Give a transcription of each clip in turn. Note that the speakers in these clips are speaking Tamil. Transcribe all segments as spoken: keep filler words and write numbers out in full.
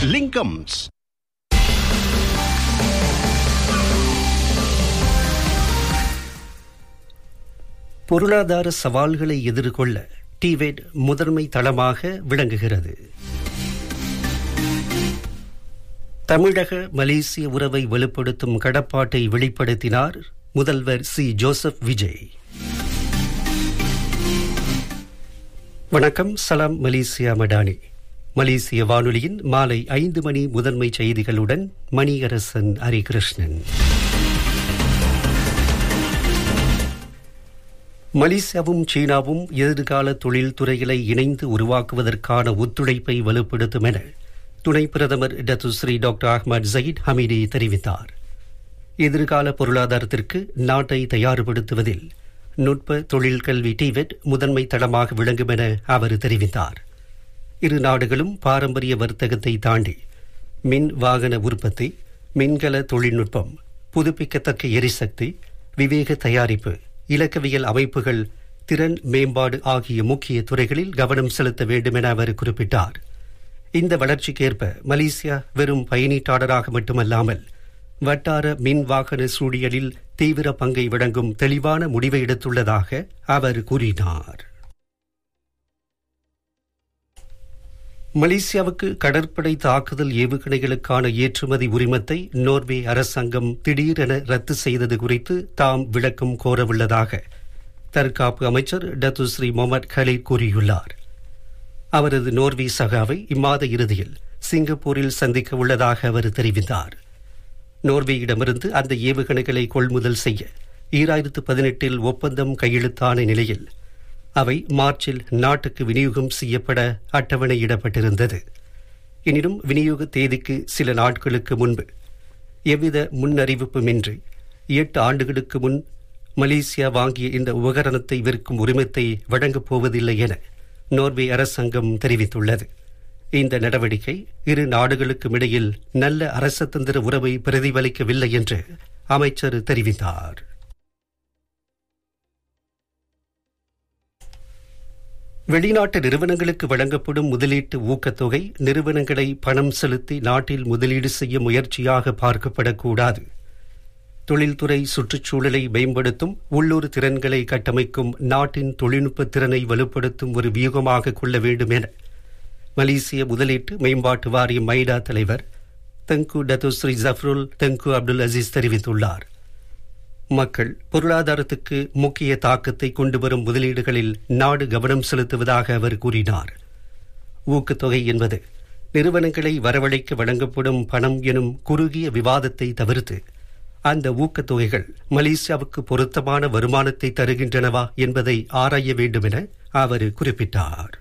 லிங்கம்ஸ். பொருளாதார சவால்களை எதிர்கொள்ள டிவேட் முதன்மை தளமாக விளங்குகிறது. தமிழக மலேசிய உறவை வலுப்படுத்தும் கடப்பாட்டை வெளிப்படுத்தினார் முதல்வர் சி ஜோசப் விஜய். வணக்கம். சலாம் மலேசியா மடானி. மலேசிய வானொலியின் மாலை ஐந்து மணி முதன்மை செய்திகளுடன் மணியரசன் ஹரிகிருஷ்ணன். மலேசியாவும் சீனாவும் எதிர்கால தொழில்துறைகளை இணைந்து உருவாக்குவதற்கான ஒத்துழைப்பை வலுப்படுத்தும் என துணை பிரதமர் டத்துஸ்ரீ டாக்டர் அஹ்மத் ஜயீத் ஹமீடி தெரிவித்தார். எதிர்கால பொருளாதாரத்திற்கு நாட்டை தயார்படுத்துவதில் நுட்ப தொழில் கல்வி டிவெட் முதன்மை தளமாக விளங்கும் என அவர் தெரிவித்தார். இரு நாடுகளும் பாரம்பரிய வர்த்தகத்தை தாண்டி மின் வாகன உற்பத்தி, மின்கல தொழில்நுட்பம், புதுப்பிக்கத்தக்க எரிசக்தி, விவேக தயாரிப்பு, இலக்கவியல் அமைப்புகள், திறன் மேம்பாடு ஆகிய முக்கிய துறைகளில் கவனம் செலுத்த வேண்டும் என அவர் குறிப்பிட்டார். இந்த வளர்ச்சிக்கேற்ப மலேசியா வெறும் பயணீட்டாளராக மட்டுமல்லாமல் வட்டார மின் வாகன சூழியலில் தீவிர பங்கை வழங்கும் தெளிவான முடிவை எடுத்துள்ளதாக அவர் கூறினார். மலேசியாவுக்கு கடற்படை தாக்குதல் ஏவுகணைகளுக்கான ஏற்றுமதி உரிமத்தை நோர்வே அரசாங்கம் திடீரென ரத்து செய்தது குறித்து தாம் விளக்கம் கோரவுள்ளதாக தற்காப்பு அமைச்சர் டத்துஸ்ரீ முகமது கலீத் கூறியுள்ளார். அவரது நோர்வே சகாவை இம்மாத இறுதியில் சிங்கப்பூரில் சந்திக்க உள்ளதாக அவர் தெரிவித்தார். நோர்வேயிடமிருந்து அந்த ஏவுகணைகளை கொள்முதல் செய்ய ஈராயிரத்து பதினெட்டில் ஒப்பந்தம் கையெழுத்தான நிலையில் அவை மார்ச்சில் நாட்டுக்கு விநியோகம் செய்யப்பட அட்டவணையிடப்பட்டிருந்தது. எனினும் விநியோக தேதிக்கு சில நாட்களுக்கு முன்பு எவ்வித முன்னறிவிப்புமின்றி எட்டு ஆண்டுகளுக்கு முன் மலேசியா வாங்கிய இந்த உபகரணத்தை விற்கும் உரிமத்தை வழங்கப் போவதில்லை என நோர்வே அரசாங்கம் தெரிவித்துள்ளது. இந்த நடவடிக்கை இரு நாடுகளுக்கும் இடையில் நல்ல அரசதந்திர உறவை பிரதிபலிக்கவில்லை என்று அமைச்சர் தெரிவித்தார். வெளிநாட்டு நிறுவனங்களுக்கு வழங்கப்படும் முதலீட்டு ஊக்கத்தொகை நிறுவனங்களை பணம் செலுத்தி நாட்டில் முதலீடு செய்ய முயற்சியாக பார்க்கப்படக்கூடாது. தொழில்துறை சுற்றுச்சூழலை மேம்படுத்தும் உள்ளூர் திறன்களை கட்டமைக்கும் நாட்டின் தொழில்நுட்ப திறனை வலுப்படுத்தும் ஒரு வியூகமாக கொள்ள வேண்டும் என மலேசிய முதலீட்டு மேம்பாட்டு வாரியம் மைடா தலைவர் தங்கு டத்துஸ்ரீ ஜஃப்ருல் தங்கு அப்துல் அசீஸ் தெரிவித்துள்ளார். மக்கள் பொருளாதாரத்துக்கு முக்கிய தாக்கத்தை கொண்டுவரும் முதலீடுகளில் நாடு கவனம் செலுத்துவதாக அவர் கூறினார். ஊக்கத்தொகை என்பது நிறுவனங்களை வரவழைக்க வழங்கப்படும் பணம் எனும் குறுகிய விவாதத்தை தவிர்த்து அந்த ஊக்கத்தொகைகள் மலேசியாவுக்கு பொருத்தமான வருமானத்தை தருகின்றனவா என்பதை ஆராய வேண்டும் என அவர் குறிப்பிட்டார்.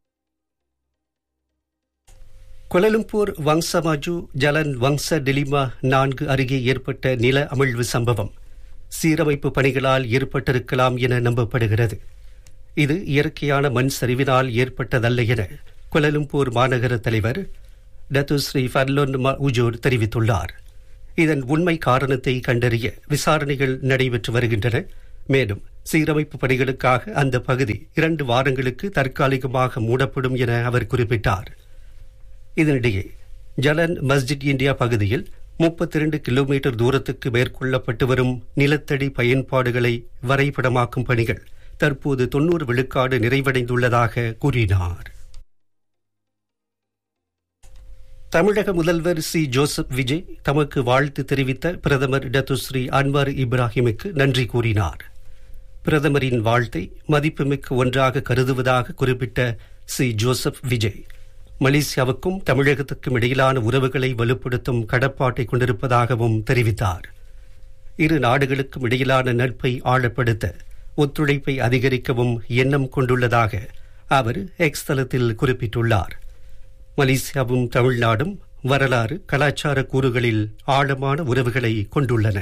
கோலாலம்பூர் வங்சமாஜு ஜலன் வங்ச டெலிமா நான்கு அருகே ஏற்பட்ட நில அமிழ்வு சம்பவம் சீரமைப்பு பணிகளால் ஏற்பட்டிருக்கலாம் என நம்பப்படுகிறது. இது இயற்கையான மண் சரிவினால் ஏற்பட்டதல்ல என கோலாலம்பூர் மாநகர தலைவர் டத்துஸ்ரீ ஃபர்லோன் உஜூர் தெரிவித்துள்ளார். இதன் உண்மை காரணத்தை கண்டறிய விசாரணைகள் நடைபெற்று வருகின்றன. மேலும் சீரமைப்பு பணிகளுக்காக அந்த பகுதி இரண்டு வாரங்களுக்கு தற்காலிகமாக மூடப்படும் என அவர் குறிப்பிட்டார். இதனிடையே ஜலன் மஸ்ஜித் இந்தியா பகுதியில் முப்பத்தி இரண்டு கிலோமீட்டர் தூரத்துக்கு மேற்கொள்ளப்பட்டு வரும் நிலத்தடி பயன்பாடுகளை வரைபடமாக்கும் பணிகள் தற்போது தொன்னூறு விழுக்காடு நிறைவடைந்துள்ளதாக கூறினார். தமிழக முதல்வர் சி ஜோசப் விஜய் தமக்கு வாழ்த்து தெரிவித்த பிரதமர் டத்துஸ்ரீ அன்வார் இப்ராஹிமுக்கு நன்றி கூறினார். பிரதமரின் வாழ்த்தை மதிப்புமிக்க ஒன்றாக கருதுவதாக குறிப்பிட்ட சி ஜோசப் விஜய் மலேசியாவுக்கும் தமிழகத்துக்கும் இடையிலான உறவுகளை வலுப்படுத்தும் கடப்பாட்டை கொண்டிருப்பதாகவும் தெரிவித்தார். இரு நாடுகளுக்கும் இடையிலான நட்பை ஆழப்படுத்த ஒத்துழைப்பை அதிகரிக்கவும் எண்ணம் கொண்டுள்ளதாக அவர் எக்ஸ் தளத்தில் குறிப்பிட்டுள்ளார். மலேசியாவும் தமிழ்நாடும் வரலாறு, கலாச்சார கூறுகளில் ஆழமான உறவுகளை கொண்டுள்ளன.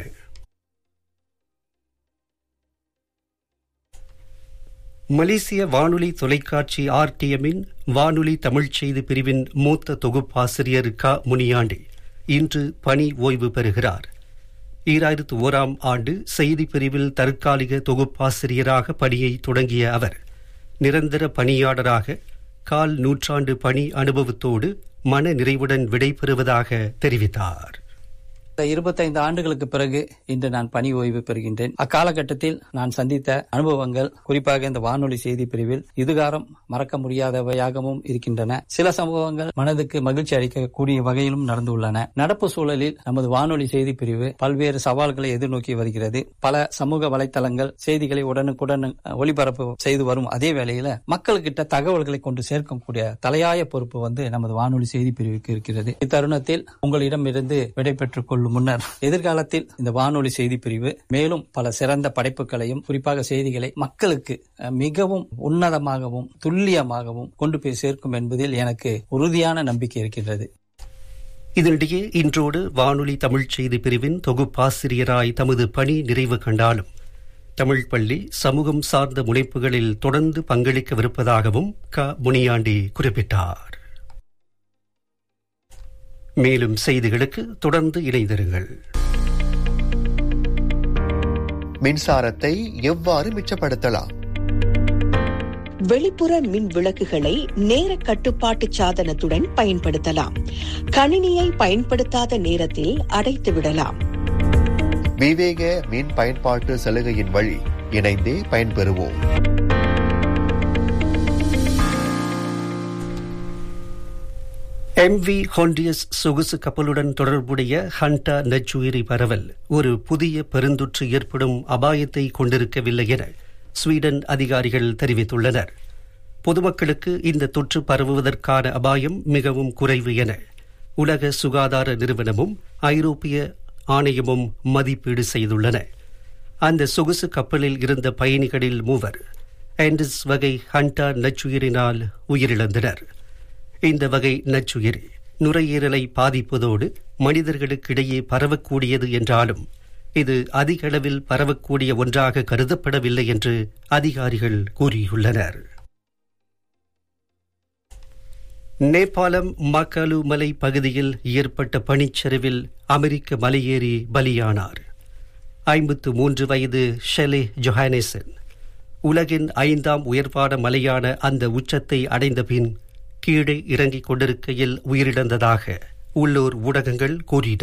மலேசிய வானொலி தொலைக்காட்சி ஆர்டிஎம்மின் வானொலி தமிழ்ச் செய்தி பிரிவின் மூத்த தொகுப்பாசிரியர் க முனியாண்டி இன்று பணி ஓய்வு பெறுகிறார். ஈராயிரத்து ஓராம் ஆண்டு செய்தி பிரிவில் தற்காலிக தொகுப்பாசிரியராக பணியை தொடங்கிய அவர் நிரந்தர பணியாளராக கால் நூற்றாண்டு பணி அனுபவத்தோடு மன நிறைவுடன் விடைபெறுவதாக தெரிவித்தார். இருபத்தைந்து ஆண்டுகளுக்கு பிறகு இன்று நான் பணி ஓய்வு பெறுகின்றேன். அக்காலகட்டத்தில் நான் சந்தித்த அனுபவங்கள், குறிப்பாக இந்த வானொலி செய்தி பிரிவில் இதுகாரம் மறக்க முடியாதவையாகவும் இருக்கின்றன. சில சம்பவங்கள் மனதுக்கு மகிழ்ச்சி அளிக்கக்கூடிய வகையிலும் நடந்துள்ளன. நடப்பு சூழலில் நமது வானொலி செய்தி பிரிவு பல்வேறு சவால்களை எதிர்நோக்கி வருகிறது. பல சமூக வலைத்தளங்கள் செய்திகளை உடனுக்குடன் ஒளிபரப்பு செய்து வரும் அதே வேளையில மக்கள்கிட்ட தகவல்களை கொண்டு சேர்க்கக்கூடிய தலையாய பொறுப்பு வந்து நமது வானொலி செய்தி பிரிவுக்கு இருக்கிறது. இத்தருணத்தில் உங்களிடமிருந்து விடைபெற்றுக் கொள்ளும் முன்னர் எதிர்காலத்தில் இந்த வானொலி செய்தி பிரிவு மேலும் பல சிறந்த படைப்புகளையும் குறிப்பாக செய்திகளை மக்களுக்கு மிகவும் உன்னதமாகவும் துல்லியமாகவும் கொண்டு போய் சேர்க்கும் என்பதில் எனக்கு உறுதியான நம்பிக்கை இருக்கின்றது. இதனிடையே இன்றோடு வானொலி தமிழ் செய்தி பிரிவின் தொகுப்பாசிரியராய் தமது பணி நிறைவு கண்டாலும் தமிழ் பள்ளி சமூகம் சார்ந்த முனைப்புகளில் தொடர்ந்து பங்களிக்கவிருப்பதாகவும் க முனியாண்டி குறிப்பிட்டார். மேலும் செய்திகளுக்கு தொடர்ந்து இணைந்திருங்கள். மின்சாரத்தை எவ்வாறு மிச்சப்படுத்தலாம்? வெளிப்புற மின் விளக்குகளை நேர கட்டுப்பாட்டு சாதனத்துடன் பயன்படுத்தலாம். கணினியை பயன்படுத்தாத நேரத்தில் அடைத்து விடலாம். விவேக மின் பயன்பாட்டு சலுகையின் வழி இணைந்தே பயன்பெறுவோம். எம் வி ஹோண்டியஸ் சொகுசு கப்பலுடன் தொடர்புடைய ஹண்டா நச்சுயிரி பரவல் ஒரு புதிய பெருந்தொற்று ஏற்படும் அபாயத்தை கொண்டிருக்கவில்லை என ஸ்வீடன் அதிகாரிகள் தெரிவித்துள்ளனர். பொதுமக்களுக்கு இந்த தொற்று பரவுவதற்கான அபாயம் மிகவும் குறைவு என உலக சுகாதார நிறுவனமும் ஐரோப்பிய ஆணையமும் மதிப்பீடு செய்துள்ளன. அந்த சொகுசு கப்பலில் இருந்த பயணிகளில் மூவர் ஆண்டிஸ் வகை ஹண்டா நச்சுயிரினால் உயிரிழந்தனர். இந்த வகை நச்சுயிரி நுரையீரலை பாதிப்பதோடு மனிதர்களுக்கிடையே பரவக்கூடியது என்றாலும் இது அதிக அளவில் பரவக்கூடிய ஒன்றாக கருதப்படவில்லை என்று அதிகாரிகள் கூறியுள்ளனர். நேபாளம் மக்காலு மலை பகுதியில் ஏற்பட்ட பனிச்சரிவில் அமெரிக்க மலையேறி பலியானார். ஐம்பத்து மூன்று வயது ஷெலே ஜொஹானேசன் உலகின் ஐந்தாம் உயர்வான மலையான அந்த உச்சத்தை அடைந்த பின் கீழே இறங்கிக் கொண்டிருக்கையில் உயிரிழந்ததாக உள்ளூர் ஊடகங்கள் கூறின.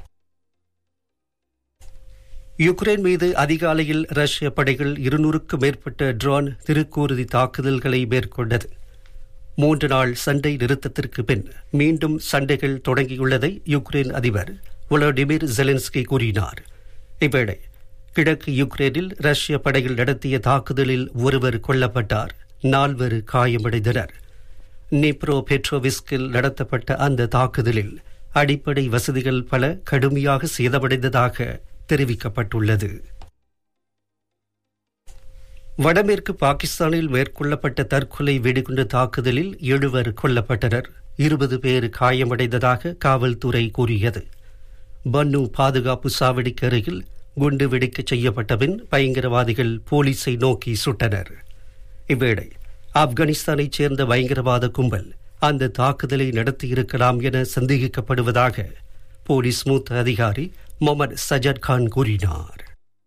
யுக்ரைன் மீது அதிகாலையில் ரஷ்ய படைகள் இருநூறுக்கும் மேற்பட்ட ட்ரோன் திருக்கூறுதி தாக்குதல்களை மேற்கொண்டது. மூன்று நாள் சண்டை நிறுத்தத்திற்கு பின் மீண்டும் சண்டைகள் தொடங்கியுள்ளதை யுக்ரைன் அதிபர் வோலோடிமிர் ஜெலன்ஸ்கி கூறினார். இவ்வேளை கிழக்கு யுக்ரைனில் ரஷ்ய படைகள் நடத்திய தாக்குதலில் ஒருவர் கொல்லப்பட்டார், நால்வர் காயமடைந்தனர். நிப்ரோ பெட்ரோவிஸ்கில் நடத்தப்பட்ட அந்த தாக்குதலில் அடிப்படை வசதிகள் பல கடுமையாக சேதமடைந்ததாக தெரிவிக்கப்பட்டுள்ளது. வடமேற்கு பாகிஸ்தானில் மேற்கொள்ளப்பட்ட தற்கொலை வெடிகுண்டு தாக்குதலில் எழுவர் கொல்லப்பட்டனர், இருபது பேர் காயமடைந்ததாக காவல்துறை கூறியது. பன்னு பாதுகாப்பு சாவடிக்கு அருகில் குண்டு வெடிக்க செய்யப்பட்ட பின் பயங்கரவாதிகள் போலீஸை நோக்கி சுட்டனர். இவ்வேளை ஆப்கானிஸ்தானைச் சேர்ந்த பயங்கரவாத கும்பல் அந்த தாக்குதலை நடத்தியிருக்கலாம் என சந்தேகிக்கப்படுவதாக போலீஸ் மூத்த அதிகாரி முகமது சஜத் கான் கூறினார்.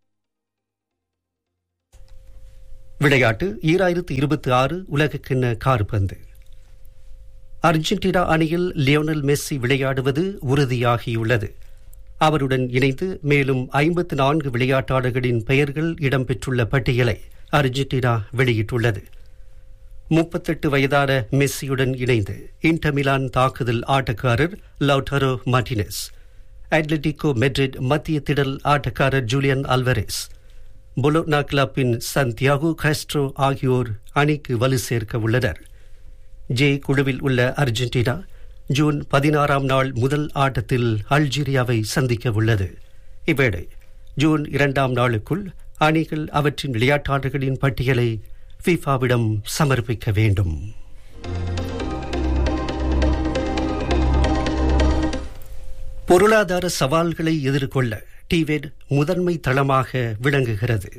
விளையாட்டு ஈராயிரத்து இருபத்தி ஆறு உலகக்கிண்ண கால்பந்து. அர்ஜென்டினா அணியில் லியோனல் மெஸ்ஸி விளையாடுவது உறுதியாகியுள்ளது. அவருடன் இணைந்து மேலும் ஐம்பத்து நான்கு விளையாட்டாளர்களின் பெயர்கள் இடம்பெற்றுள்ள பட்டியலை அர்ஜென்டினா வெளியிட்டுள்ளது. முப்பத்தெட்டு வயதான மெஸ்ஸியுடன் இணைந்து இன்டர் மிலான் தாக்குதல் ஆட்டக்காரர் லவுட்டாரோ மார்டினஸ், அட்லெட்டிகோ மெட்ரிட் மத்திய திடல் ஆட்டக்காரர் ஜூலியன் அல்வரேஸ், பொலோக்னா கிளப்பின் சந்தியாகோ காஸ்ட்ரோ ஆகியோர் அணிக்கு வலு சேர்க்க உள்ளனர். ஜே குழுவில் உள்ள அர்ஜென்டினா ஜூன் பதினாறாம் நாள் முதல் ஆட்டத்தில் அல்ஜீரியாவை சந்திக்க உள்ளது. இவ்வேளை ஜூன் இரண்டாம் நாளுக்குள் அணிகள் அவற்றின் விளையாட்டாளர்களின் பட்டியலை ஃபிஃபாவிடம் சமர்ப்பிக்க வேண்டும். பொருளாதார சவால்களை எதிர்கொள்ள டிவெட் முதன்மை தளமாக விளங்குகிறது.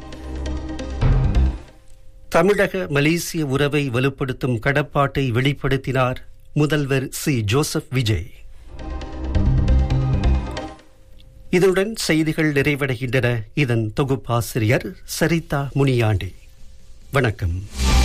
தமிழக மலேசிய உறவை வலுப்படுத்தும் கடப்பாட்டை வெளிப்படுத்தினார் முதல்வர் சி ஜோசப் விஜய். இதனுடன் செய்திகள் நிறைவடைகின்றன. இதன் தொகுப்பாசிரியர் சரிதா முனியாண்டி. வணக்கம்.